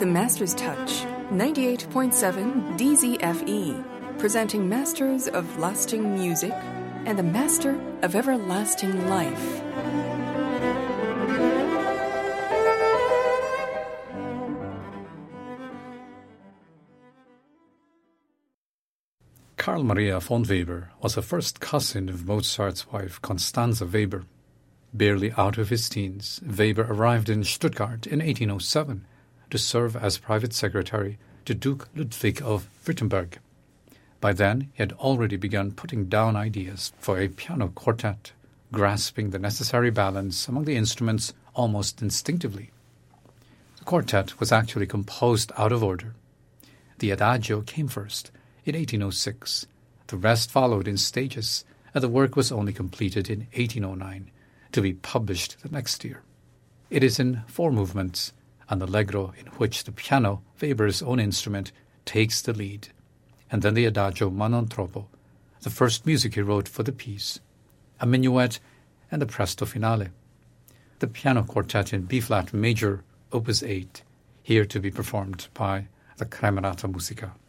The Master's Touch, 98.7 DZFE, presenting Masters of Lasting Music and the Master of Everlasting Life. Carl Maria von Weber was a first cousin of Mozart's wife Constanze Weber. Barely out of his teens, Weber arrived in Stuttgart in 1807 to serve as private secretary to Duke Ludwig of Württemberg. By then, he had already begun putting down ideas for a piano quartet, grasping the necessary balance among the instruments almost instinctively. The quartet was actually composed out of order. The Adagio came first, in 1806. The rest followed in stages, and the work was only completed in 1809, to be published the next year. It is in 4 movements, an allegro in which the piano, Weber's own instrument, takes the lead, and then the Adagio ma non troppo, the first music he wrote for the piece, a minuet, and the presto finale. The piano quartet in B-flat major, opus 8, here to be performed by the Camerata Musica.